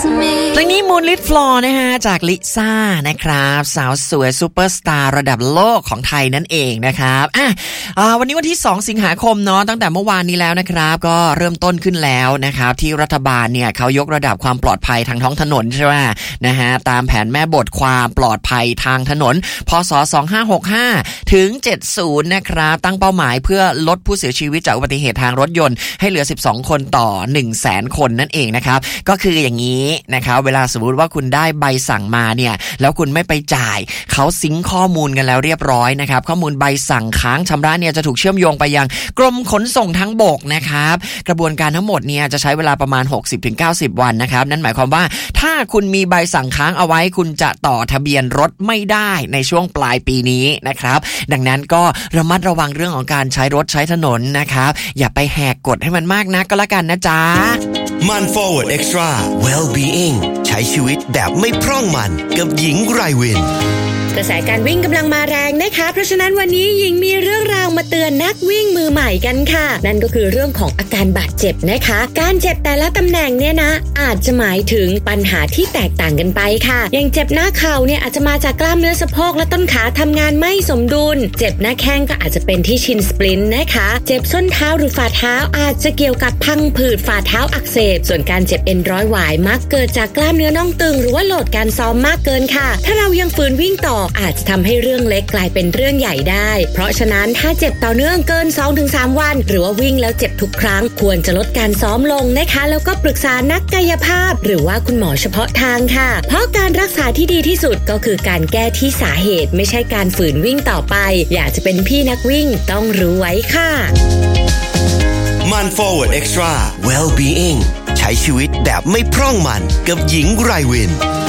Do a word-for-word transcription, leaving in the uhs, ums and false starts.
เพลงนี้มูนลิทฟลอร์นะฮะจากลิซ่านะครับสาวสวยซูเปอร์สตาร์ระดับโลกของไทยนั่นเองนะครับอ่ะอ่าวันนี้วันที่สองสิงหาคมเนาะตั้งแต่เมื่อวานนี้แล้วนะครับก็เริ่มต้นขึ้นแล้วนะครับที่รัฐบาลเนี่ยเขายกระดับความปลอดภัยทางท้องถนนใช่ไหมนะฮะตามแผนแม่บทความปลอดภัยทางถนนพ.ศ. สองพันห้าร้อยหกสิบห้าถึงเจ็ดสิบนะครับตั้งเป้าหมายเพื่อลดผู้เสียชีวิตจากอุบัติเหตุทางรถยนต์ให้เหลือสิบสองคนต่อ หนึ่งแสน คนนั่นเองนะครับก็คืออย่างนี้นะครับเวลาสมมุติว่าคุณได้ใบสั่งมาเนี่ยแล้วคุณไม่ไปจ่ายเขาซิงค์ข้อมูลกันแล้วเรียบร้อยนะครับข้อมูลใบสั่งค้างชำระเนี่ยจะถูกเชื่อมโยงไปยังกรมขนส่งทางบกนะครับกระบวนการทั้งหมดเนี่ยจะใช้เวลาประมาณ หกสิบถึงเก้าสิบ วันนะครับนั่นหมายความว่าถ้าคุณมีใบสั่งค้างเอาไว้คุณจะต่อทะเบียนรถไม่ได้ในช่วงปลายปีนี้นะครับดังนั้นก็ระมัดระวังเรื่องของการใช้รถใช้ถนนนะครับอย่าไปแหกกฎให้มันมากนักก็แล้วกันนะจ๊ะมัน Forward Extra Well-being ใช้ชีวิตแบบไม่พร่องมันกับหญิงไรวินกระแสการวิ่งกำลังมาแรงนะคะเพราะฉะนั้นวันนี้หญิงมีเรื่องราวมาเตือนนักวิ่งมือใหม่กันค่ะนั่นก็คือเรื่องของอาการบาดเจ็บนะคะการเจ็บแต่ละตำแหน่งเนี่ยนะอาจจะหมายถึงปัญหาที่แตกต่างกันไปค่ะอย่างเจ็บหน้าเข่าเนี่ยอาจจะมาจากกล้ามเนื้อสะโพกและต้นขาทำงานไม่สมดุลเจ็บหน้าแข้งก็อาจจะเป็นที่ชินสปลินต์นะคะเจ็บส้นเท้าหรือฝ่าเท้าอาจจะเกี่ยวกับพังผืดฝ่าเท้าอักเสบส่วนการเจ็บเอ็นร้อยหวายมักเกิดจากกล้ามเนื้อน่องตึงหรือว่าโหลดการซ้อมมากเกินค่ะถ้าเรายังฝืนวิ่งต่ออาจจะทำให้เรื่องเล็กกลายเป็นเรื่องใหญ่ได้เพราะฉะนั้นถ้าเจ็บต่อเนื่องเกิน สองถึงสาม วันหรือว่าวิ่งแล้วเจ็บทุกครั้งควรจะลดการซ้อมลงนะคะแล้วก็ปรึกษานักกายภาพหรือว่าคุณหมอเฉพาะทางค่ะเพราะการรักษาที่ดีที่สุดก็คือการแก้ที่สาเหตุไม่ใช่การฝืนวิ่งต่อไปอยากจะเป็นพี่นักวิ่งต้องรู้ไว้ค่ะมัน Forward Extra Well-being ใช้ชีวิตแบบไม่พร่องมันกับหญิงไรวิน